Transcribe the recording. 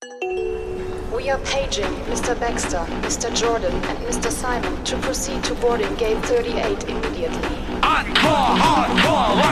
We are paging Mr. Baxter, Mr. Jordan, and Mr. Simon to proceed to boarding gate 38 immediately. Hardcore, hardcore,